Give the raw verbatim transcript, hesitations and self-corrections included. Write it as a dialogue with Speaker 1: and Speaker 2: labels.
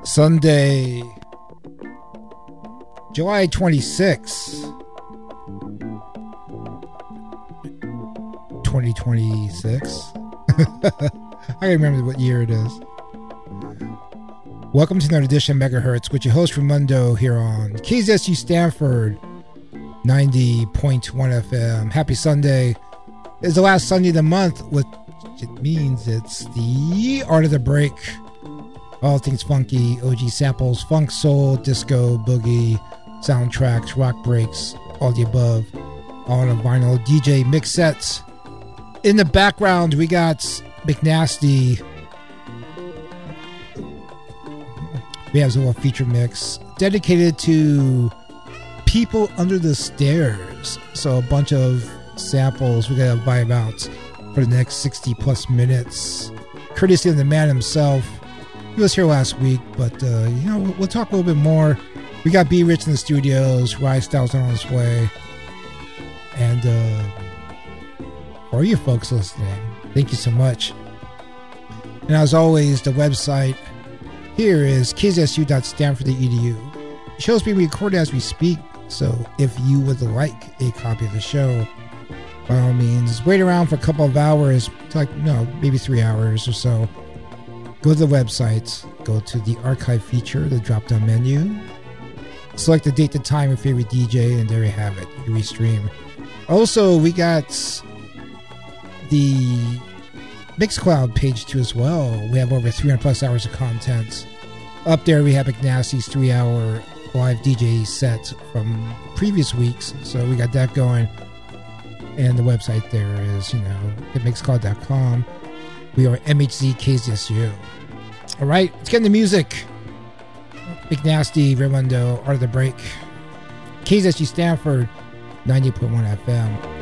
Speaker 1: Sunday, July twenty-sixth, twenty twenty-six. I can remember what year it is. Welcome to another edition of Megahertz with your host Raimundo here on K Z S U Stanford ninety point one F M. Happy Sunday. It's the last Sunday of the month, which it means it's the Art of the Break. All things funky, O G samples, funk, soul, disco, boogie, soundtracks, rock breaks, all the above. All on a vinyl D J mix sets. In the background, we got McNasty. We have a little feature mix dedicated to People Under the Stairs. So a bunch of samples we're going to vibe out for the next sixty plus minutes. Courtesy of the man himself. He was here last week, but uh, you know, we'll, we'll talk a little bit more. We got B Rich in the studios. Rise Styles on his way. And uh, for all you folks listening, thank you so much. And as always, the website here is k z s u dot stanford dot e d u. The show is being recorded as we speak, so if you would like a copy of the show, by all means, wait around for a couple of hours, like no, maybe three hours or so. Go to the website, go to the archive feature, the drop-down menu, select the date, the time, your favorite D J, and there you have it. You restream. Also, we got the Mixcloud page too as well. We have over three hundred plus hours of content. Up there, we have McNasty's three-hour live D J set from previous weeks, so we got that going. And the website there is, you know, mixcloud dot com. We are M H Z K Z S U. All right, let's get into music. McNasty, Raimundo, Art of the Break. K Z S U Stanford, ninety point one F M.